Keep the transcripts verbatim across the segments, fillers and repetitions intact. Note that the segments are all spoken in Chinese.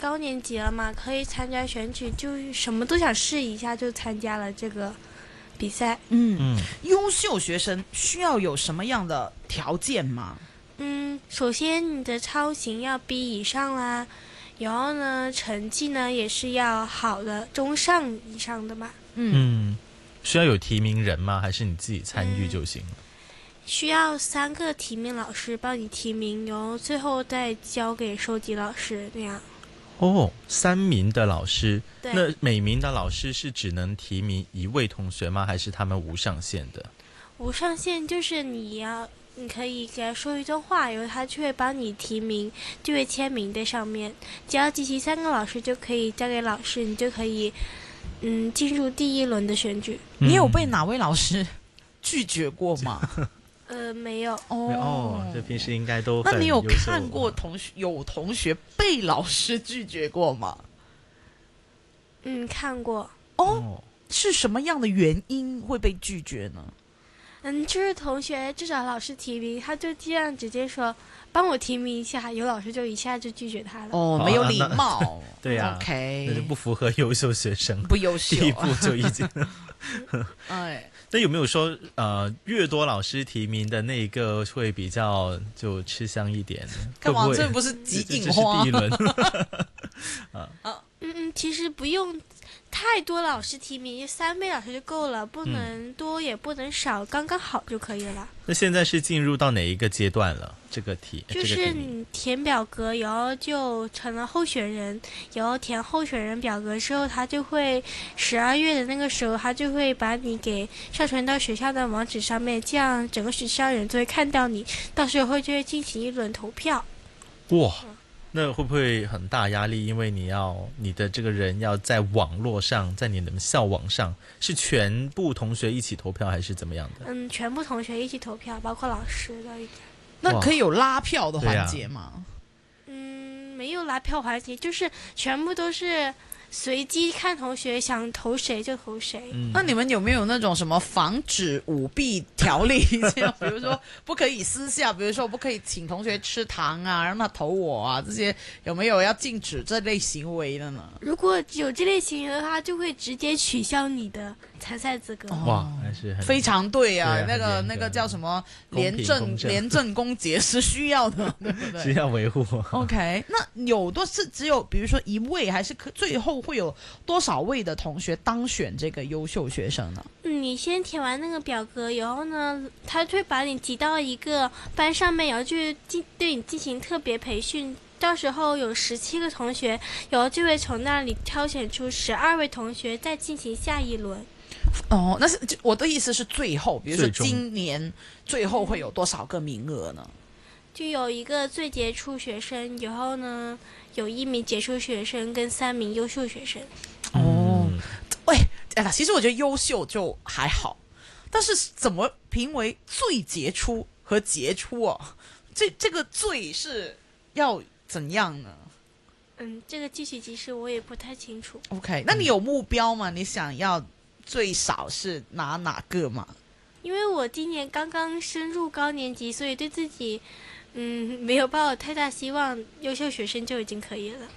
高年级了嘛，可以参加选举，就什么都想试一下，就参加了这个比赛。 嗯嗯，优秀学生需要有什么样的条件吗？ 嗯，首先你的操行要 B 以上啦，然后呢，成绩呢也是要好的，中上以上的嘛。 嗯，需要有提名人吗？还是你自己参与就行了？ 嗯，需要三个提名老师帮你提名，然后最后再交给收集老师那样。 哦，三名的老师， 对， 那每名的老师是只能提名一位同学吗？还是他们无上限的？ 无上限就是你要。你可以给他说一段话，然后他就会帮你提名，就会签名在上面。只要集齐三个老师就可以交给老师，你就可以，嗯，进入第一轮的选举。 你有被哪位老师拒绝过吗？ 呃，没有。 哦，哦这平时应该都很那你有优秀看过同学有同学被老师拒绝过吗？ 嗯，看过。 哦，是什么样的原因会被拒绝呢？ 嗯，就是同学至少老师提名，他就这样直接说帮我提名一下，有老师就一下就拒绝他了。 哦，没有礼貌。 对呀、啊、 ，OK， 那就不符合优秀学生， 不优秀， 第一步就已经。 哎， 那有没有说呃，越多老师提名的那一个会比较就吃香一点？ 干嘛？ 会不会这不是极硬花？这是第一轮。 啊，嗯嗯，其实不用太多老师提名，三位老师就够了，不能多也不能少，刚刚好就可以了。 那现在是进入到哪一个阶段了？这个题就是你填表格，然后就成了候选人，然后填候选人表格之后，他就会十二月的那个时候，他就会把你给上传到学校的网址上面，这样整个学校人都会看到你，到时候就会进行一轮投票。 哇！那会不会很大压力？因为你要你的这个人要在网络上，在你的校网上，是全部同学一起投票，还是怎么样的？ 嗯，全部同学一起投票，包括老师的。 那可以有拉票的环节吗？ 啊、嗯，没有拉票环节，就是全部都是随机看同学想投谁就投谁。 嗯、那你们有没有那种什么防止舞弊条例？这样，比如说不可以私下，比如说不可以请同学吃糖啊，让他投我啊，这些有没有要禁止这类行为的呢？ 如果有这类行为的话，就会直接取消你的参赛资格。 哇，还是很非常对啊！ 对啊那个那个叫什么廉政廉政公节是需要的，对不对？ 需要维护。 OK， 那有多是只有比如说一位，还是可最后会有多少位的同学当选这个优秀学生呢？ 嗯，你先填完那个表格，然后呢，他会把你挤到一个班上面，然后就进对你进行特别培训。到时候有十七个同学，然后就会从那里挑选出十二位同学，再进行下一轮。 哦，那是我的意思是最后，比如说今年最后会有多少个名额呢？ 就有一个最杰出学生，然后呢有一名杰出学生跟三名优秀学生。 哦，喂，哎，其实我觉得优秀就还好，但是怎么评为最杰出和杰出啊？这这个最是要怎样呢？ 嗯，这个具体其实我也不太清楚。 OK， 那你有目标吗？你想要最少是拿哪个吗？ 因为我今年刚刚升入高年级，所以对自己嗯没有抱有太大希望，优秀学生就已经可以了。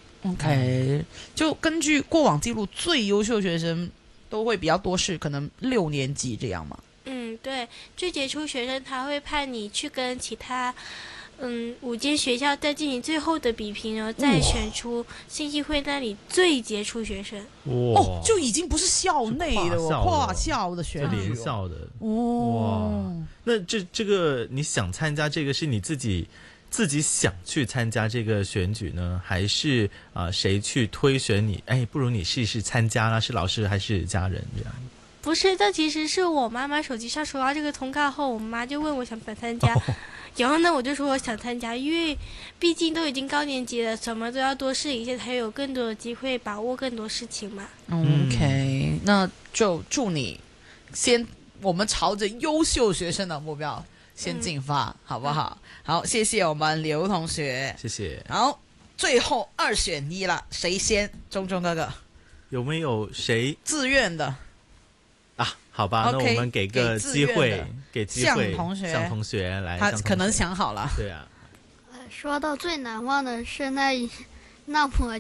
OK， 就根据过往记录，最优秀学生都会比较多是可能六年级这样吗？ 嗯，对，最杰出学生他会派你去跟其他嗯五间学校再进行最后的比拼，然后再选出信息会那里最杰出学生。 哦，就已经不是校内的哦，跨校的选举， 联校的哦。 哇，那这这个你想参加这个是你自己自己想去参加这个选举呢，还是啊、呃、谁去推选你？哎，不如你试试参加啦，是老师还是家人这样？ 不是，这其实是我妈妈手机上收到这个通告后，我妈就问我想不想参加，哦、然后呢，我就说我想参加，因为毕竟都已经高年级了，什么都要多试一下，才有更多的机会把握更多事情嘛。 OK，、嗯、那就祝你先，我们朝着优秀学生的目标先进发，嗯、好不好？好，谢谢我们刘同学， 谢谢。 然后最后二选一了，谁先？钟钟哥哥， 有没有谁自愿的？ 啊，好吧， okay, 那我们给个机会，给机会， 向同学， 向同学来， 他可能想好了。 对啊。 呃，说到最难忘的是那那我